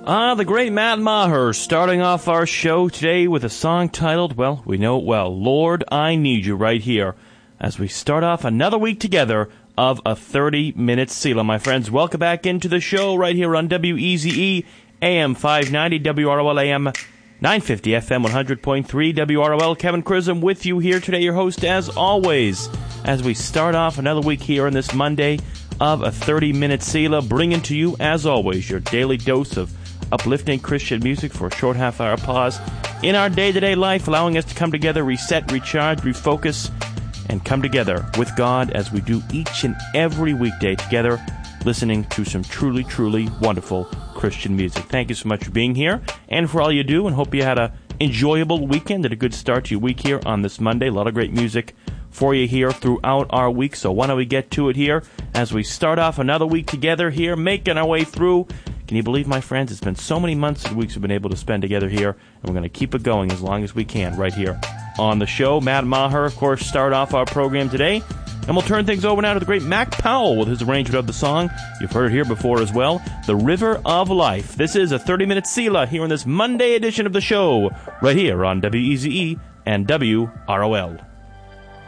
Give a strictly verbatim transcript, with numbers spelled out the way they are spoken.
Ah, the great Matt Maher, starting off our show today with a song titled, well, we know it well, Lord, I Need You, right here, as we start off another week together of a thirty-minute Selah. My friends, welcome back into the show right here on W E Z E, A M five ninety, W R O L A M nine fifty, F M one hundred point three, W R O L. Kevin Chisholm with you here today, your host as always, as we start off another week here on this Monday of a thirty-minute Selah, bringing to you, as always, your daily dose of uplifting Christian music for a short half-hour pause in our day-to-day life, allowing us to come together, reset, recharge, refocus, and come together with God as we do each and every weekday together, listening to some truly, truly wonderful Christian music. Thank you so much for being here and for all you do, and hope you had an enjoyable weekend and a good start to your week here on this Monday. A lot of great music for you here throughout our week, so why don't we get to it here as we start off another week together here, making our way through. Can you believe, my friends, it's been so many months and weeks we've been able to spend together here, and we're going to keep it going as long as we can right here on the show. Matt Maher, of course, start off our program today, and we'll turn things over now to the great Mac Powell with his arrangement of the song. You've heard it here before as well, The River of Life. This is a thirty-minute Selah here on this Monday edition of the show, right here on W E Z E and W R O L.